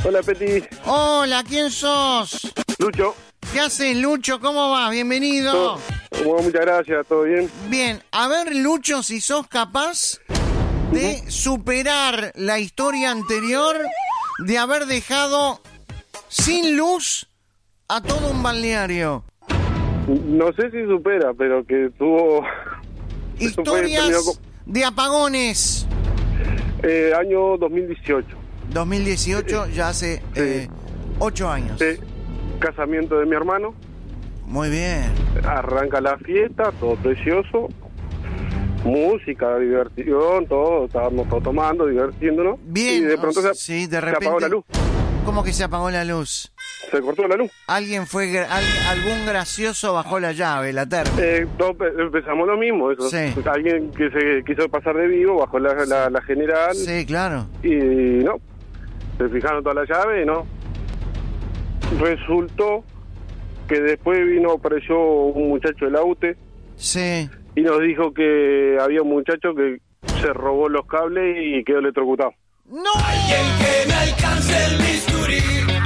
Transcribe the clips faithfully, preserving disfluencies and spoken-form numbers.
Hola, Peti. Hola, ¿quién sos? Lucho. ¿Qué haces, Lucho? ¿Cómo vas? Bienvenido. Bueno, muchas gracias, ¿todo bien? Bien, a ver, Lucho, si sos capaz de superar la historia anterior de haber dejado sin luz a todo un balneario. No sé si supera, pero que tuvo... Historias de apagones. Eh, año dos mil dieciocho. dos mil dieciocho, ya hace Sí. eh, ocho años. Sí. Casamiento de mi hermano. Muy bien. Arranca la fiesta, todo precioso. Música, diversión, todo. Estábamos todos tomando, divirtiéndonos. Bien. Y de pronto se, sí, de se repente, apagó la luz. ¿Cómo que se apagó la luz? Se cortó la luz. Alguien fue, gra- al- algún gracioso bajó la llave, la térmica. Eh, todos pe- empezamos lo mismo. Eso. Sí. Alguien que se quiso pasar de vivo, bajó la, la, la general. Sí, claro. Y no, se fijaron toda la llave y no. Resultó que después vino, apareció un muchacho de la U T E Sí. y nos dijo que había un muchacho que se robó los cables y quedó electrocutado. ¡No! Alguien que me alcance el bisturí.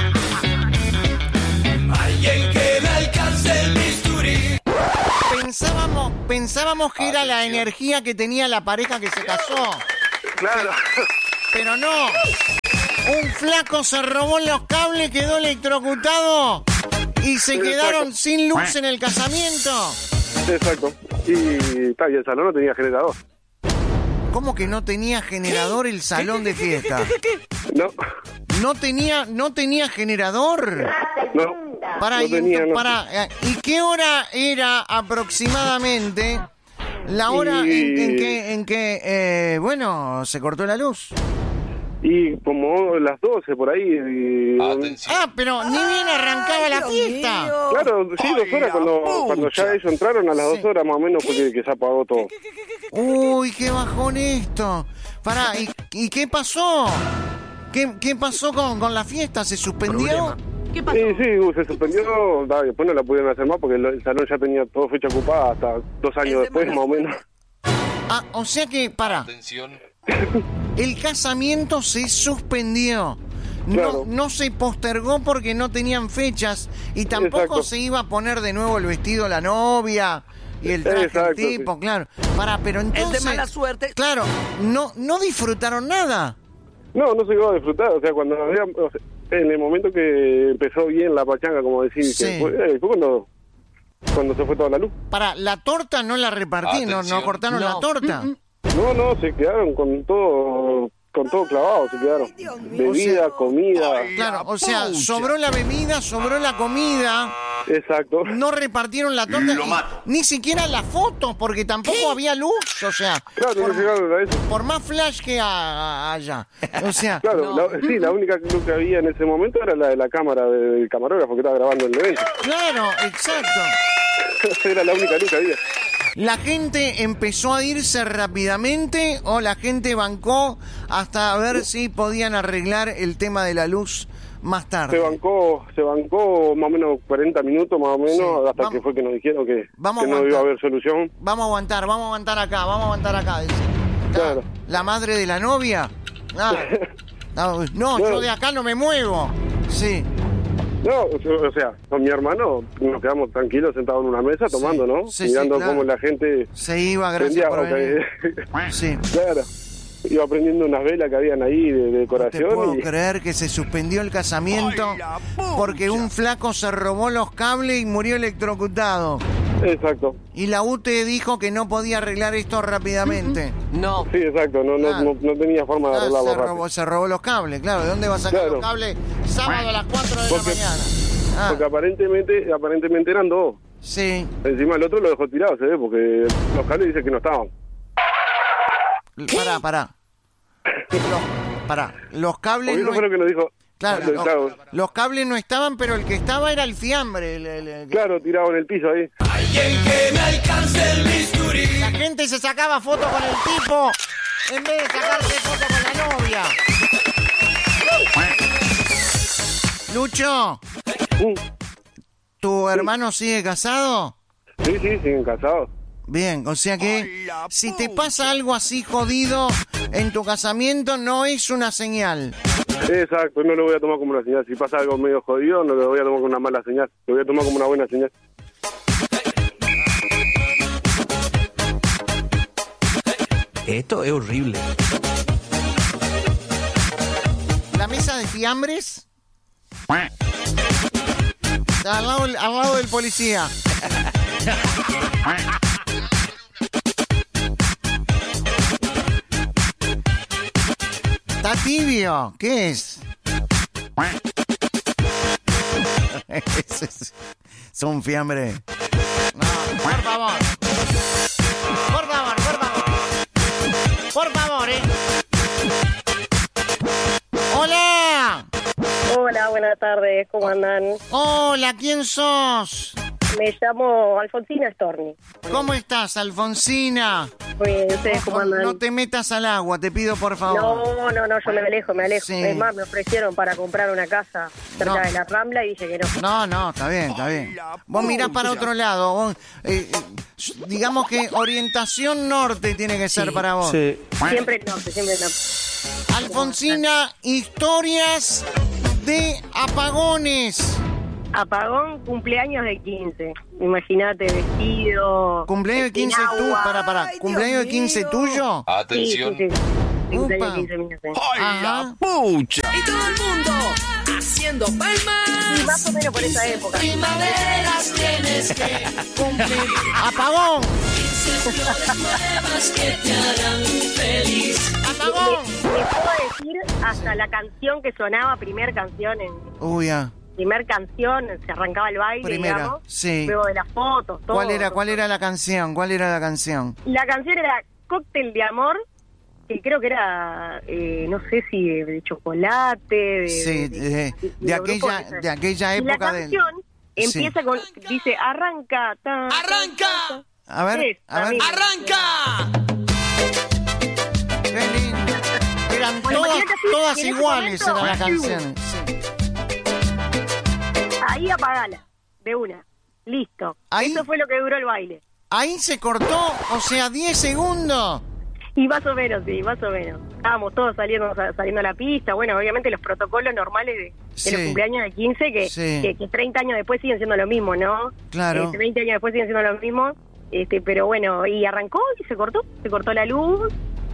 Alguien que me alcance el bisturí. Pensábamos, pensábamos que era la energía que tenía la pareja que se casó. Claro. Pero no. Un flaco se robó los cables, quedó electrocutado y se Exacto. quedaron sin luz en el casamiento. Exacto. Y, ta, y el salón no tenía generador. ¿Cómo que no tenía generador el salón de fiesta? No, No tenía, no tenía generador. no. Para, no y, tenía, no. para, eh, ¿y qué hora era aproximadamente la hora Y- en, en que, en que eh, bueno, se cortó la luz? Y como las doce por ahí. Y, Ah, pero ni bien arrancaba la fiesta. claro, sí, dos horas cuando, cuando ya ellos entraron, a las dos horas más o menos fue que, que se apagó todo. Uy, qué bajón esto. Pará, ¿y, y qué pasó? ¿Qué, qué pasó con, con la fiesta? ¿Se suspendió? ¿Qué pasó? Sí, sí, uh, se suspendió, da, después no la pudieron hacer más porque el, el salón ya tenía todo fecha ocupada hasta dos años después, más o menos. Ah, o sea que, pará. El casamiento se suspendió. No, Claro. no se postergó porque no tenían fechas y tampoco Exacto. se iba a poner de nuevo el vestido la novia y el traje Exacto, del tipo, sí. claro. Pará, pero entonces... Es de mala suerte. Claro, no, no disfrutaron nada. No, no se iba a disfrutar, o sea, cuando había, o sea, en el momento que empezó bien la pachanga, como decir, Sí. que fue, eh, fue cuando, cuando se fue toda la luz. Para la torta no la repartí, no, no cortaron No. la torta. No, no, se quedaron con todo, con todo clavado, se quedaron. Bebida, comida, Claro, o sea, sobró la bebida, sobró la comida, exacto. no repartieron la torta, y ni siquiera la foto, porque tampoco había luz, o sea, Claro, no llegaron a eso. por más flash que a- a- haya. O sea, Claro, la- sí, la única luz que había en ese momento era la de la cámara del camarógrafo que estaba grabando el evento. claro, exacto. Era la única luz que había. ¿La gente empezó a irse rápidamente o la gente bancó hasta ver si podían arreglar el tema de la luz más Se tarde? bancó, se bancó más o menos cuarenta minutos, más o menos, Sí, hasta vamos- que fue que nos dijeron que, vamos que a no iba a aguantar. haber solución. Vamos a aguantar, vamos a aguantar acá, vamos a aguantar acá, dice. La- Claro. La madre de la novia. Ah, no, no, yo de acá no me muevo. Sí. No, o sea, con mi hermano nos quedamos tranquilos sentados en una mesa tomando, ¿no? sí, sí, Mirando claro. cómo la gente Se iba, gracias prendía, por o venir. que- Sí. claro, iba prendiendo unas velas que habían ahí de, de No te decoración puedo y creer que se suspendió el casamiento porque un flaco se robó los cables y murió electrocutado. exacto, Y la U T E dijo que no podía arreglar esto rápidamente. No. sí, exacto, no, no, Claro. no, no tenía forma de Ah, arreglarlo se, rápido. robó, se robó los cables, claro. ¿De dónde va a sacar Claro. los cables? Sábado a las cuatro de Porque- la mañana. Ah, Porque aparentemente, aparentemente eran dos. sí. Encima el otro lo dejó tirado, se ve, porque los cables dicen que no estaban. Pará, pará. Los, pará. Los cables Porque eso no... fue lo que nos dijo. Claro, los, claro, los cables no estaban, pero el que estaba era el fiambre. el- el- el- claro, tirado en el piso ahí. Alguien que me alcance el bisturí. La gente se sacaba foto con el tipo en vez de sacarse foto con la novia. Lucho, Mm. ¿tu hermano sigue casado? Sí, sí, siguen casados. Bien, o sea que si te pasa algo así jodido en tu casamiento no es una señal. Exacto, no lo voy a tomar como una señal. Si pasa algo medio jodido, no lo voy a tomar como una mala señal. Lo voy a tomar como una buena señal. Esto es horrible. La mesa de fiambres. Al lado, al lado del policía. Está tibio. ¿Qué es? es, es, es un fiambre. No, por favor. Por favor, por favor. Por favor, eh. ¡Hola! Hola, buenas tardes, ¿cómo andan? Hola, ¿quién sos? Me llamo Alfonsina Storni. ¿Cómo estás, Alfonsina? Pues, ¿ustedes cómo andan? No te metas al agua, te pido por favor. No, no, no, yo me alejo, me alejo. Sí. Es más, me ofrecieron para comprar una casa cerca No. de la Rambla y dije que no. No, no, está bien, está bien. Vos mirás para otro lado. Vos, eh, eh, digamos que orientación norte tiene que ser para vos. Sí. Siempre el norte, siempre el norte. Alfonsina, historias de apagones. Apagón, cumpleaños de quince. Imagínate, vestido. ¿Cumpleaños de quince en tú? agua. Para, para. ¿Cumpleaños de quince tuyo? Atención. Sí, sí, sí. Sí, cumpleaños Upa. de quince mío, sí. Ajá. ¡Pucha! Y todo el mundo haciendo Y palmas. más o menos por esa época. Primaveras tienes que cumplir. ¡Apagón! Flores nuevas que te harán feliz. ¡Apagón! Le, le puedo decir hasta la canción que sonaba, primer canción en... Uy, ya. Primer canción, se arrancaba el baile, Primera, digamos. sí. Luego de las fotos, todo. ¿Cuál era, cuál era la canción? ¿Cuál era la canción? La canción era Cóctel de Amor, que creo que era, eh, no sé si de, de chocolate, de... Sí, de, de, de- de de aquella, grupos, de aquella Y la época del... canción empieza con, dice, arranca, ta, ta, ¡Arranca! ta, ta. A ver, Sí, a ver. amigo. ¡Arranca! Qué lindo. Eran Bueno, todas, imagínate así, todas en ese iguales momento, eran las sí. canciones. Sí. Ahí apagala, de una, listo. Ahí- Eso fue lo que duró el baile. Ahí se cortó, o sea, diez segundos. Y más o menos, sí, más o menos. Estábamos todos saliendo, saliendo a la pista. Bueno, obviamente los protocolos normales de, de Sí. los cumpleaños de quince, que, Sí. que, que treinta años después siguen siendo lo mismo, ¿no? Claro. Este, veinte años después siguen siendo lo mismo. Este, pero bueno, y arrancó y se cortó. Se cortó la luz.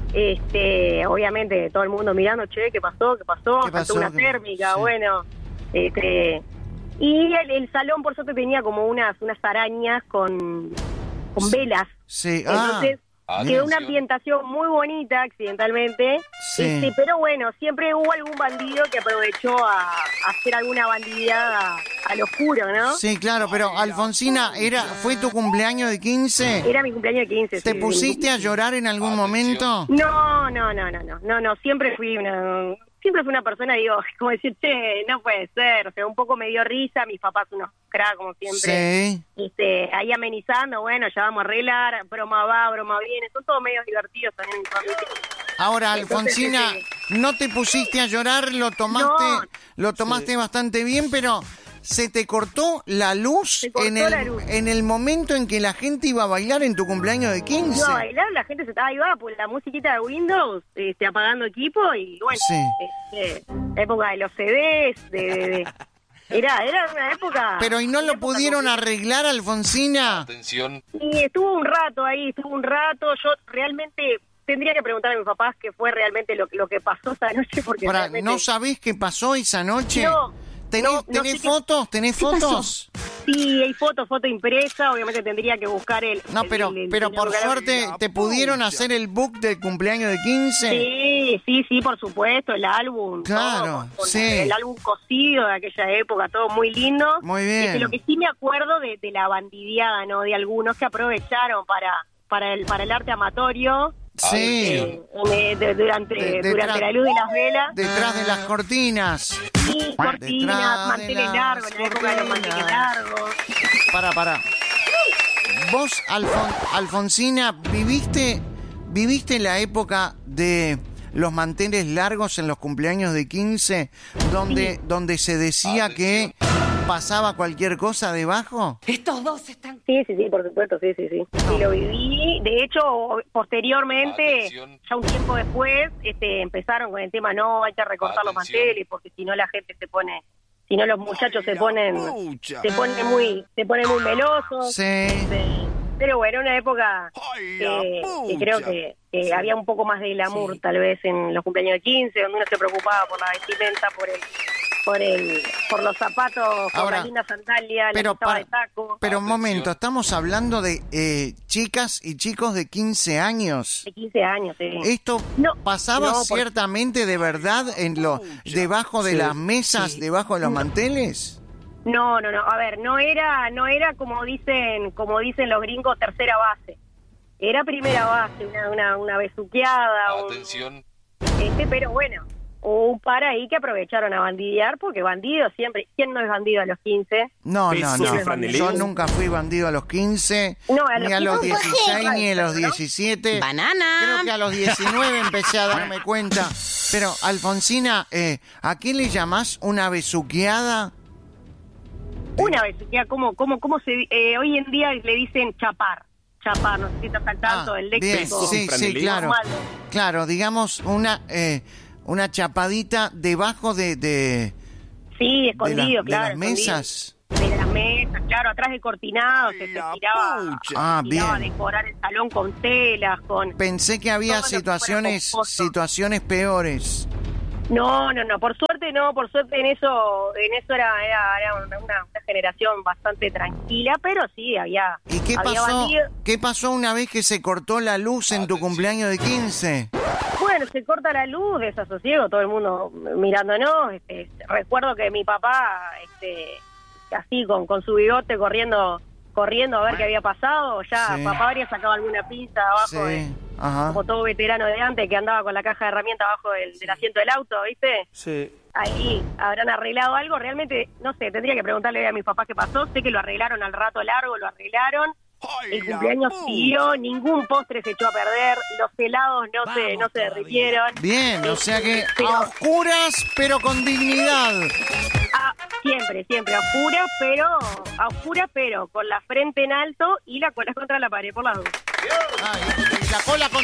Este, obviamente todo el mundo mirando, che, ¿qué pasó? ¿Qué pasó? ¿Qué Faltó pasó? una ¿Qué- térmica, sí. bueno. Este, y el, el salón, por suerte, tenía como unas, unas arañas con, con velas. Sí, ah. Entonces, Ah, quedó una atención. ambientación muy bonita accidentalmente. Sí. Este, pero bueno, siempre hubo algún bandido que aprovechó a, a hacer alguna bandidiada a lo oscuro, ¿no? Sí, claro, pero Alfonsina, era, ¿fue tu cumpleaños de quince? Era mi cumpleaños de quince. ¿Te sí, pusiste a llorar en algún momento? No, no, no, no, no, no, no, siempre fui una... Siempre fui una persona, digo, como decir, che, no puede ser, o sea, un poco me dio risa, mis papás unos crack, como siempre. Sí. Este, ahí amenizando, bueno, ya vamos a arreglar, broma va, broma viene, son todos medios divertidos también en mi familia. Ahora, Entonces, Alfonsina, este- no te pusiste a llorar, lo tomaste, No. lo tomaste bastante bien, pero se te cortó la luz, Se cortó en el la luz. en el momento en que la gente iba a bailar en tu cumpleaños de quince. No, a bailar la gente se estaba ahí va por la musiquita de Windows, este, apagando equipo y bueno, Sí. este, época de los C Ds, de, de- de- era, era una época. Pero ¿y no una lo época pudieron complicada. arreglar, Alfonsina? Atención. Y estuvo un rato ahí, estuvo un rato, yo realmente tendría que preguntar a mis papás qué fue realmente lo, lo que pasó esa noche, porque Ahora, realmente... ¿no sabés qué pasó esa noche? No, ¿Tenés, no, no tenés sé qué- fotos? ¿Tenés fotos? Sí, hay foto, foto impresa, obviamente tendría que buscar el... No, el- pero, el- el- pero el por lugar- suerte te pudieron hacer el book del cumpleaños de quince. Sí, sí, sí, por supuesto, el álbum. Claro, todo, con sí. El álbum cosido de aquella época, todo muy lindo. Muy bien. Este, lo que sí me acuerdo de, de la bandidiada, ¿no? De algunos que aprovecharon para, para, el, para el arte amatorio. Sí, eh, eh, de- durante, De- durante detrás- la luz de las velas. detrás de las cortinas. Sí, Detrás cortinas, de manteles las largos, en la época de los manteles cortinas. largos. Para, para. Vos, Alfon- Alfonsina, viviste, viviste la época de los manteles largos en los cumpleaños de quince, donde, donde se decía que pasaba cualquier cosa debajo? Estos dos están... Sí, sí, sí, por supuesto, sí, sí, sí. Sí, lo viví. De hecho, posteriormente, Atención. ya un tiempo después, este, empezaron con el tema, no, hay que recortar los Atención. manteles, porque si no la gente se pone, si no los muchachos se ponen, pucha. se ponen muy, se ponen muy melosos. Sí. Este, pero bueno, una época Ay, que, la que pucha. creo que, que había un poco más de glamour, tal vez, en los cumpleaños de quince, donde uno se preocupaba por la vestimenta, por el, por el, por los zapatos, por Ahora, la linda sandalia, pero la que estaba para- de taco. Pero un Atención. momento, estamos hablando de eh, chicas y chicos de quince años. De quince años, sí. ¿Esto No, pasaba no, por- ciertamente de verdad en lo debajo de Sí, las mesas, sí. debajo de los manteles? No, no, no. A ver, no era, no era como dicen, como dicen los gringos, tercera base. Era primera base, una, una, una besuqueada, un- Atención. este, pero bueno, hubo un par ahí que aprovecharon a bandidear, porque bandido siempre, ¿quién no es bandido a los quince? No, no, Besos, no. franelí. Yo nunca fui bandido a los quince, No, a los ni a los quince, dieciséis, ¿no? ni a los ¿no? diecisiete. ¡Banana! Creo que a los diecinueve empecé a darme cuenta. Pero, Alfonsina, eh, ¿a qué le llamás una besuqueada? Una besuqueada, ¿cómo, cómo, cómo se, eh, hoy en día le dicen chapar? Chapar, no sé si estás al tanto Ah, del bien, léxico. sí, sí, franelí. claro. Normal. Claro, digamos una eh, una chapadita debajo de, de, Sí, de, escondido, la- de claro. las escondido. mesas. De las mesas, claro, atrás del cortinado se, se la tiraba, pucha. Ah, se tiraba a bien. decorar el salón con telas, con... Pensé que había Todo lo que fuera situaciones pomposo. situaciones peores. No, no, no, por suerte no, por suerte en eso en eso era, era, era una, una- una generación bastante tranquila, pero sí, había... ¿Y qué había pasó? bandidos. ¿Qué pasó una vez que se cortó la luz en tu cumpleaños de quince? Bueno, se corta la luz, desasosiego, todo el mundo mirándonos. Este, recuerdo que mi papá, este, así con, con su bigote corriendo corriendo a ver qué había pasado, ya Sí. papá habría sacado alguna pinza abajo, Sí, de, ajá. como todo veterano de antes que andaba con la caja de herramientas abajo del, del asiento del auto, ¿viste? Sí. Ahí habrán arreglado algo, realmente, no sé, tendría que preguntarle a mis papás qué pasó, sé que lo arreglaron al rato largo, lo arreglaron. Ay, El la cumpleaños pucha. siguió, ningún postre se echó a perder, los helados no se no se derritieron. Bien, o sea que Pero- a oscuras, pero con dignidad. Ah, siempre, siempre, a oscuras, pero a oscuras, pero con la frente en alto y la cola contra la pared por las dudas. Ay, la cola con